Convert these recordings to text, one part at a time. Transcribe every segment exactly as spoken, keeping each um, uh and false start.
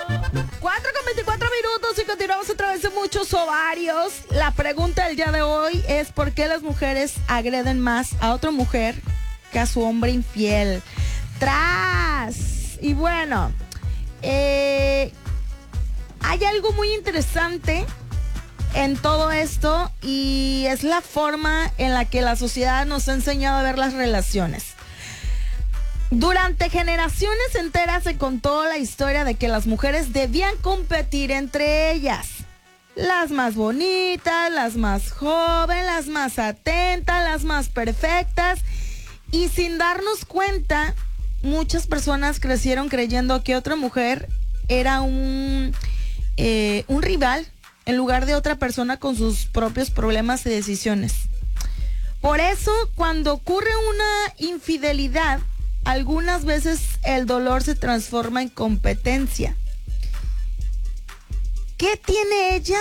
cuatro con veinticuatro minutos y continuamos a través de muchos ovarios. La pregunta del día de hoy es: ¿por qué las mujeres agreden más a otra mujer que a su hombre infiel? ¡Tras! Y bueno, eh, hay algo muy interesante en todo esto y es la forma en la que la sociedad nos ha enseñado a ver las relaciones. Durante generaciones enteras se contó la historia de que las mujeres debían competir entre ellas. Las más bonitas, las más jóvenes, las más atentas, las más perfectas. Y sin darnos cuenta, muchas personas crecieron creyendo que otra mujer era un, eh, un rival en lugar de otra persona con sus propios problemas y decisiones. Por eso, cuando ocurre una infidelidad, algunas veces el dolor se transforma en competencia. ¿Qué tiene ella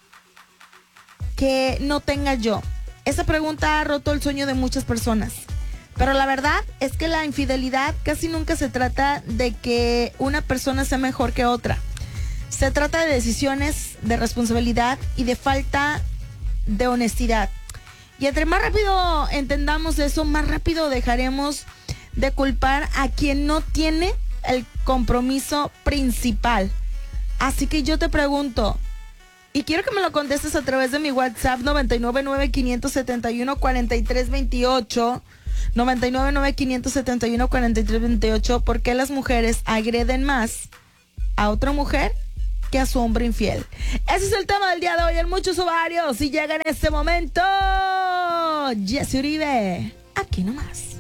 que no tenga yo? Esa pregunta ha roto el sueño de muchas personas. Pero la verdad es que la infidelidad casi nunca se trata de que una persona sea mejor que otra. Se trata de decisiones, de responsabilidad y de falta de honestidad. Y entre más rápido entendamos eso, más rápido dejaremos de culpar a quien no tiene el compromiso principal. Así que yo te pregunto, y quiero que me lo contestes a través de mi WhatsApp noventa y nueve nueve, quinientos setenta y uno, cuarenta y tres veintiocho, noventa y nueve nueve, quinientos setenta y uno, cuarenta y tres veintiocho, ¿por qué las mujeres agreden más a otra mujer que a su hombre infiel? Ese es el tema del día de hoy en Muchos Ovarios. Y llega en este momento Jessy Uribe, aquí nomás.